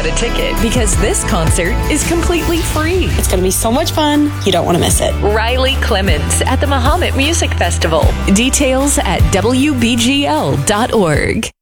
a ticket because this concert is completely free. It's going to be so much fun. You don't want to miss it. Riley Clemens at the Mahomet Music Festival. Details at WBGL.org.